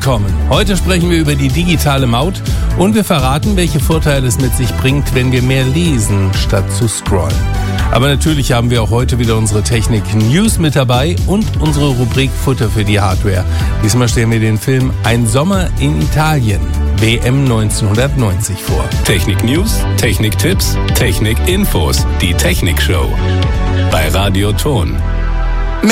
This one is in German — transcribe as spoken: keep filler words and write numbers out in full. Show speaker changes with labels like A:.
A: willkommen. Heute sprechen wir über die digitale Maut und wir verraten, welche Vorteile es mit sich bringt, wenn wir mehr lesen, statt zu scrollen. Aber natürlich haben wir auch heute wieder unsere Technik-News mit dabei und unsere Rubrik Futter für die Hardware. Diesmal stellen wir den Film Ein Sommer in Italien, W M neunzehnhundertneunzig vor.
B: Technik-News, Technik-Tipps, Technik-Infos, die Technik-Show bei Radio Ton.